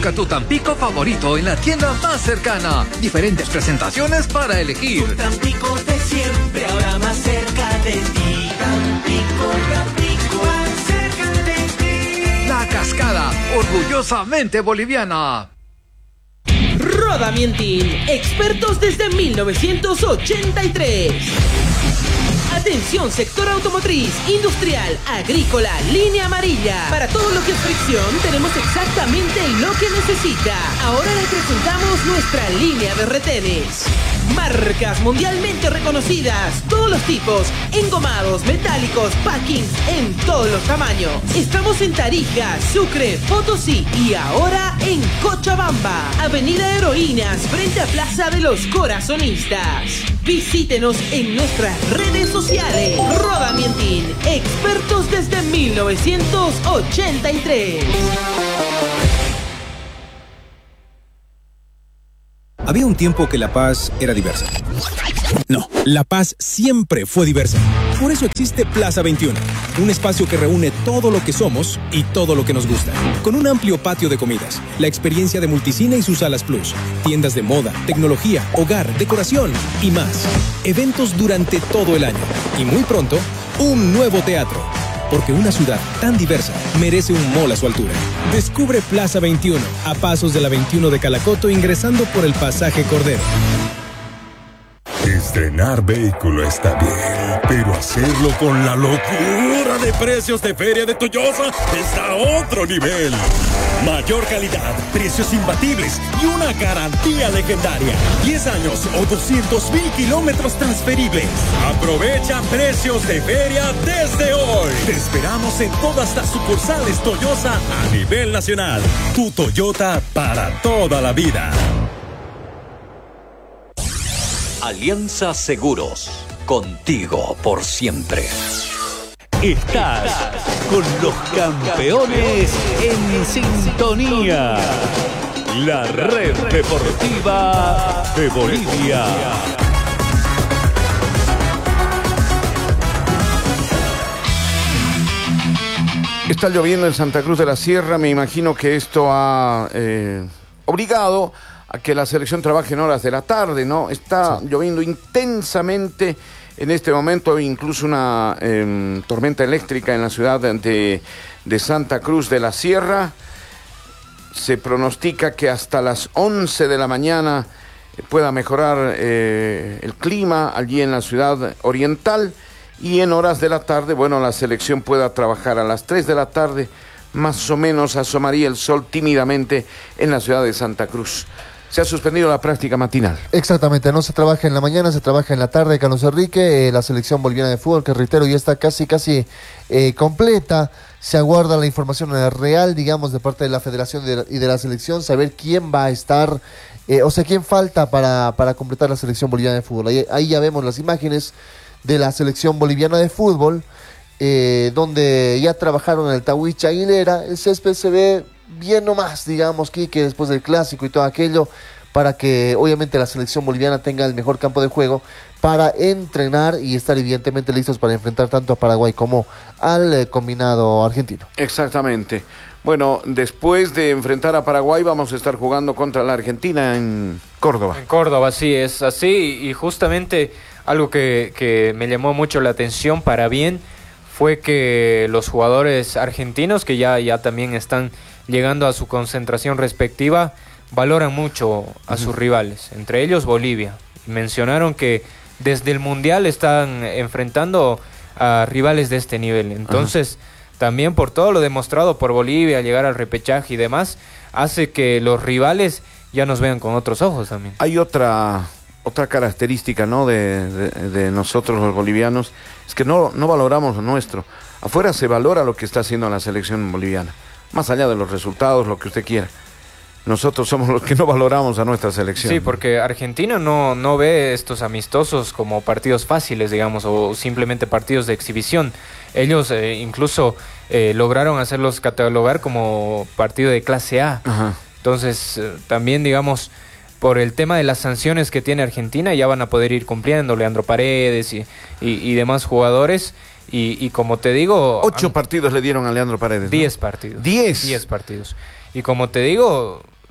Busca tu Tampico favorito en la tienda más cercana. Diferentes presentaciones para elegir. Tu Tampico de siempre, ahora más cerca de ti. Tampico, Tampico, más cerca de ti. La Cascada, orgullosamente boliviana. Roda Mientin, expertos desde 1983. Atención, sector automotriz, industrial, agrícola, línea amarilla. Para todo lo que es fricción, tenemos exactamente lo que necesita. Ahora le presentamos nuestra línea de retenes. Marcas mundialmente reconocidas, todos los tipos, engomados, metálicos, packings, en todos los tamaños. Estamos en Tarija, Sucre, Potosí y ahora en Cochabamba. Avenida Heroínas, frente a Plaza de los Corazonistas. Visítenos en nuestras redes sociales. Roda Mientin, expertos desde 1983. Había un tiempo que La Paz era diversa. No, La Paz siempre fue diversa. Por eso existe Plaza 21, un espacio que reúne todo lo que somos y todo lo que nos gusta. Con un amplio patio de comidas, la experiencia de Multicine y sus salas plus, tiendas de moda, tecnología, hogar, decoración y más. Eventos durante todo el año. Y muy pronto, un nuevo teatro. Porque una ciudad tan diversa merece un mall a su altura. Descubre Plaza 21, a pasos de la 21 de Calacoto, ingresando por el pasaje Cordero. Estrenar vehículo está bien, pero hacerlo con la locura de precios de Feria de Toyosa está a otro nivel. Mayor calidad, precios imbatibles y una garantía legendaria. 10 años o 200,000 kilómetros transferibles. Aprovecha precios de feria desde hoy. Te esperamos en todas las sucursales Toyosa a nivel nacional. Tu Toyota para toda la vida. Alianza Seguros, contigo por siempre. Estás con los campeones en sintonía. La red deportiva de Bolivia. Está lloviendo en Santa Cruz de la Sierra. Me imagino que esto ha obligado a que la selección trabaje en horas de la tarde, ¿no? Está lloviendo intensamente en este momento. Hay incluso una tormenta eléctrica en la ciudad de Santa Cruz de la Sierra. Se pronostica que hasta las 11 de la mañana pueda mejorar el clima allí en la ciudad oriental, y en horas de la tarde, bueno, la selección pueda trabajar a las 3 de la tarde, más o menos asomaría el sol tímidamente en la ciudad de Santa Cruz. Se ha suspendido la práctica matinal. Exactamente, no se trabaja en la mañana, se trabaja en la tarde. Carlos Enrique, la selección boliviana de fútbol, que reitero, ya está casi completa. Se aguarda la información real, digamos, de parte de la federación y de la selección, saber quién va a estar, quién falta para completar la selección boliviana de fútbol. Ahí ya vemos las imágenes de la selección boliviana de fútbol, donde ya trabajaron el Tahuicha Aguilera. El césped se ve bien nomás, digamos, que después del clásico y todo aquello, para que obviamente la selección boliviana tenga el mejor campo de juego para entrenar y estar evidentemente listos para enfrentar tanto a Paraguay como al combinado argentino. Exactamente. Bueno, después de enfrentar a Paraguay vamos a estar jugando contra la Argentina en Córdoba. En Córdoba, sí, es así, y justamente algo que me llamó mucho la atención para bien fue que los jugadores argentinos, que ya también están llegando a su concentración respectiva, valoran mucho a sus rivales, entre ellos Bolivia. Mencionaron que desde el Mundial están enfrentando a rivales de este nivel. Entonces, también por todo lo demostrado por Bolivia, llegar al repechaje y demás, hace que los rivales ya nos vean con otros ojos también. Hay otra característica, ¿no?, de nosotros los bolivianos, es que no valoramos lo nuestro. Afuera se valora lo que está haciendo la selección boliviana, más allá de los resultados, lo que usted quiera. Nosotros somos los que no valoramos a nuestra selección. Sí, porque Argentina no ve estos amistosos como partidos fáciles, digamos, o simplemente partidos de exhibición. Ellos incluso lograron hacerlos catalogar como partido de clase A. Ajá. Entonces, también, digamos, por el tema de las sanciones que tiene Argentina, ya van a poder ir cumpliendo Leandro Paredes y demás jugadores. Y como te digo... 8 partidos le dieron a Leandro Paredes, ¿no? 10 partidos. 10. 10 partidos. Y como te digo,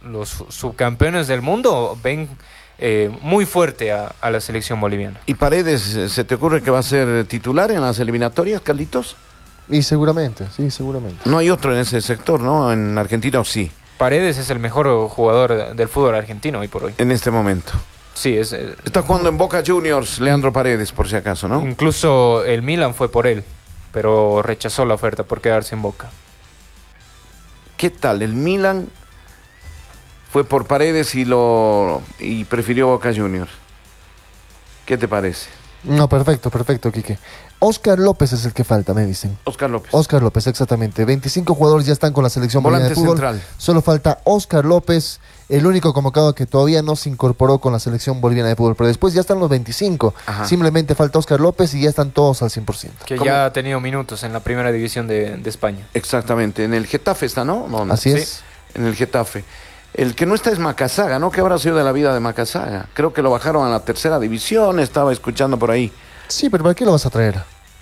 los subcampeones del mundo ven muy fuerte a la selección boliviana. ¿Y Paredes, se te ocurre que va a ser titular en las eliminatorias, Carlitos? Y seguramente, sí, seguramente. No hay otro en ese sector, ¿no? En Argentina, ¿o sí? Paredes es el mejor jugador del fútbol argentino hoy por hoy. En este momento. Sí, Está jugando en Boca Juniors, Leandro Paredes, por si acaso, ¿no? Incluso el Milan fue por él, pero rechazó la oferta por quedarse en Boca. ¿Qué tal? El Milan fue por Paredes y prefirió Boca Juniors. ¿Qué te parece? No, perfecto, Quique. Oscar López es el que falta, me dicen. Oscar López. Oscar López, exactamente. 25 jugadores ya están con la selección boliviana de Volante fútbol. central. Solo falta Oscar López, el único convocado que todavía no se incorporó con la selección boliviana de fútbol. Pero después ya están los 25. Ajá. Simplemente falta Oscar López y ya están todos al 100%. Que ¿Cómo? ya ha tenido minutos en la primera división de España. Exactamente. En el Getafe está, ¿no? No, Así sí. es. En el Getafe. El que no está es Macasaga, ¿no? ¿Qué habrá sido de la vida de Macasaga? Creo que lo bajaron a la tercera división, estaba escuchando por ahí. Sí, pero ¿para qué lo vas a traer?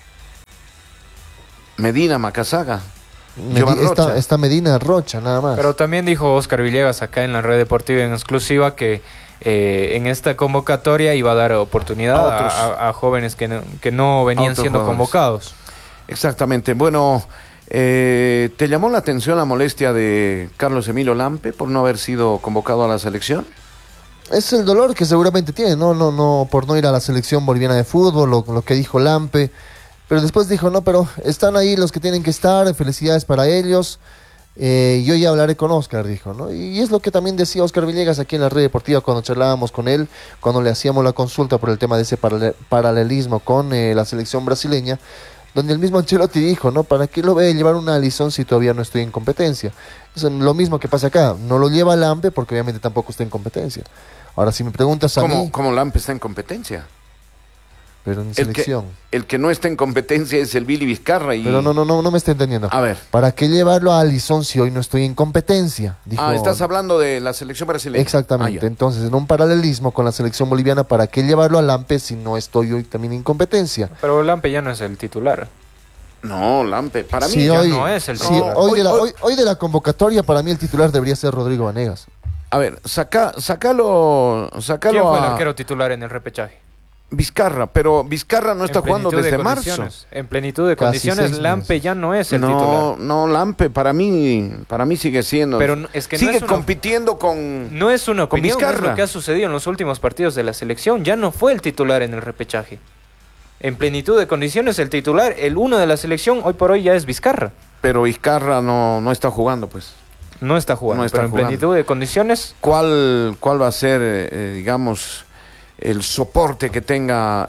Medina, Macasaga. Giovanni Rocha. Está Medina Rocha, nada más. Pero también dijo Oscar Villegas acá en la red deportiva en exclusiva que en esta convocatoria iba a dar oportunidad a jóvenes que no venían otros siendo jugadores. convocados. Exactamente. Bueno, ¿te llamó la atención la molestia de Carlos Emilio Lampe por no haber sido convocado a la selección? Es el dolor que seguramente tiene, no, por no ir a la selección boliviana de fútbol, lo que dijo Lampe. Pero después dijo, no, pero están ahí los que tienen que estar, felicidades para ellos. Yo ya hablaré con Oscar, dijo, ¿no? Y es lo que también decía Oscar Villegas aquí en la red deportiva cuando charlábamos con él, cuando le hacíamos la consulta por el tema de ese paralelismo con la selección brasileña, donde el mismo Ancelotti dijo, ¿no? ¿Para qué lo voy a llevar una Alisson si todavía no estoy en competencia? Es lo mismo que pasa acá, no lo lleva Lampe porque obviamente tampoco está en competencia. Ahora, si me preguntas a mí... ¿Cómo Lampe está en competencia? Pero en selección. El que no está en competencia es el Billy Vizcarra. Pero no me está entendiendo. A ver. ¿Para qué llevarlo a Alisson si hoy no estoy en competencia? Dijo... estás hablando de la selección brasileña. Exactamente. Entonces, en un paralelismo con la selección boliviana, ¿para qué llevarlo a Lampe si no estoy hoy también en competencia? Pero Lampe ya no es el titular. No, Lampe, para Sí, mí hoy, no es el sí, titular. hoy de la convocatoria, para mí el titular debería ser Rodrigo Vanegas. A ver, sácalo ¿Quién fue el a arquero titular en el repechaje? Vizcarra, pero Vizcarra no está jugando desde marzo. En plenitud de Casi condiciones, 6 Lampe meses. ya no es el titular. No, Lampe para mí sigue siendo. Pero es que no sigue es una- compitiendo con. No es una con opinión, es Vizcarra. lo que ha sucedido en los últimos partidos de la selección. Ya no fue el titular en el repechaje. En plenitud de condiciones, el titular, el uno de la selección, hoy por hoy ya es Vizcarra. Pero Vizcarra no está jugando, pues. No está jugando, No está pero en jugando. plenitud de condiciones, ¿Cuál va a ser, digamos, el soporte que tenga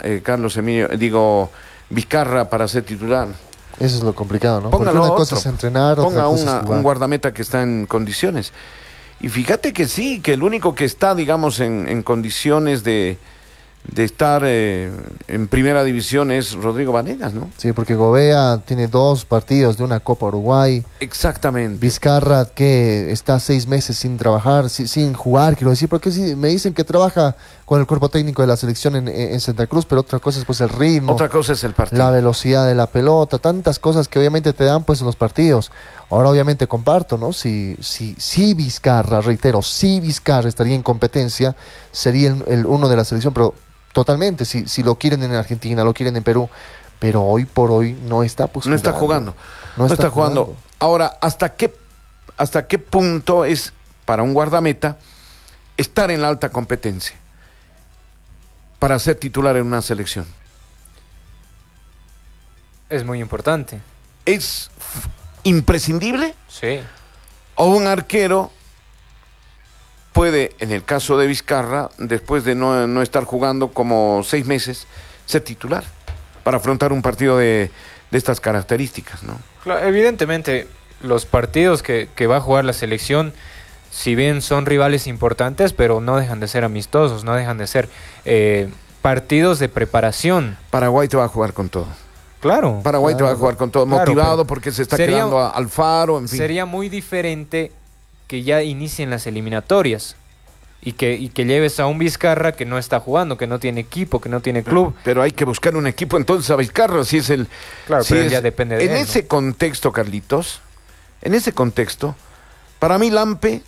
Vizcarra para ser titular? Eso es lo complicado, ¿no? Póngalo Porque una cosa otro. es entrenar, otra Ponga cosa es jugar. un guardameta que está en condiciones. Y fíjate que sí, que el único que está, digamos, en condiciones de estar en primera división es Rodrigo Vanegas, ¿no? Sí, porque Gobea tiene 2 partidos de una Copa Uruguay. Exactamente. Vizcarra, que está 6 meses sin trabajar, sin jugar, quiero decir, porque sí, me dicen que trabaja con el cuerpo técnico de la selección en Santa Cruz, pero otra cosa es pues el ritmo, Otra cosa es el partido. la velocidad de la pelota, tantas cosas que obviamente te dan pues en los partidos. Ahora obviamente comparto, ¿no? Si Vizcarra, reitero, si Vizcarra estaría en competencia, sería el uno de la selección, pero totalmente, si lo quieren en Argentina, lo quieren en Perú, pero hoy por hoy no está pues No está jugando. No está jugando. Ahora, ¿hasta qué punto es para un guardameta estar en la alta competencia para ser titular en una selección? es muy importante. ¿Es imprescindible? Sí. ¿O un arquero puede, en el caso de Vizcarra, después de no estar jugando como 6 meses, ser titular para afrontar un partido de estas características, ¿no? Claro, evidentemente, los partidos que va a jugar la selección, si bien son rivales importantes, pero no dejan de ser amistosos, no dejan de ser partidos de preparación. Paraguay te va a jugar con todo. Claro. Paraguay te va a jugar con todo, Claro, motivado pero porque se está sería- quedando Alfaro, en fin. Sería muy diferente que ya inicien las eliminatorias y que lleves a un Vizcarra que no está jugando, que no tiene equipo, que no tiene club. Pero hay que buscar un equipo entonces a Vizcarra, si es el... Claro, si pero es- ya depende de en él, ese ¿no? contexto, Carlitos, en ese contexto, para mí Lampe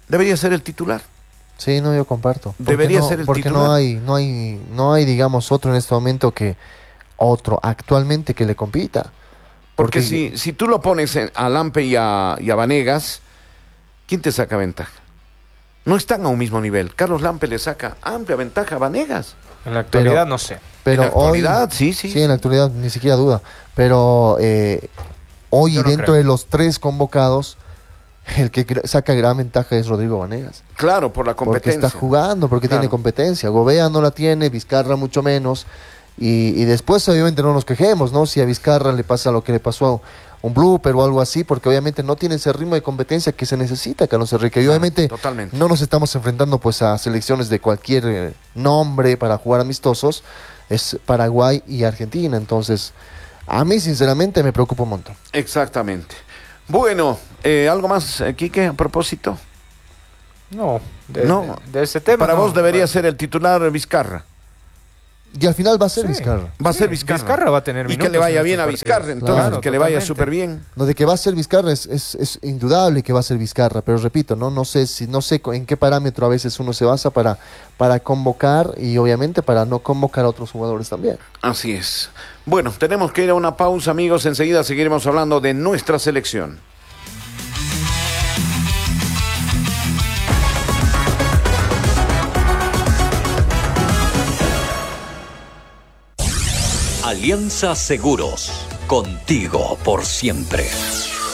Debería ser el titular. Sí, no, yo comparto. Debería ser el porque titular. no hay, digamos, otro en este momento actualmente que le compita. Porque si tú lo pones a Lampe y a Vanegas, ¿quién te saca ventaja? No están a un mismo nivel. Carlos Lampe le saca amplia ventaja a Vanegas. En la actualidad no sé. Pero en la actualidad, sí. Sí, en la actualidad ni siquiera duda. Pero hoy Yo no dentro creo. de los 3 convocados, el que saca gran ventaja es Rodrigo Vanegas. Claro, por la competencia. Porque está jugando, porque Claro. tiene competencia. Gobea no la tiene, Vizcarra mucho menos. Y después obviamente no nos quejemos, ¿no? Si a Vizcarra le pasa lo que le pasó a un blooper o algo así, porque obviamente no tiene ese ritmo de competencia que se necesita, Carlos Enrique. Y obviamente totalmente. no nos estamos enfrentando pues a selecciones de cualquier nombre para jugar amistosos. Es Paraguay y Argentina. Entonces, a mí sinceramente me preocupa un montón. Exactamente. Bueno, ¿algo más, Quique, a propósito? No, No. de ese tema. Para no. vos debería ser el titular Vizcarra. Y al final va a ser Sí. Vizcarra. Va a ser Vizcarra. Vizcarra va a tener Y que minutos le vaya en bien a estos Vizcarra, partidos. entonces, Claro, que le vaya totalmente. súper bien. Lo de que va a ser Vizcarra es indudable que va a ser Vizcarra, pero repito, no sé en qué parámetro a veces uno se basa para convocar y obviamente para no convocar a otros jugadores también. Así es. Bueno, tenemos que ir a una pausa, amigos. Enseguida seguiremos hablando de nuestra selección. Alianza Seguros, contigo por siempre.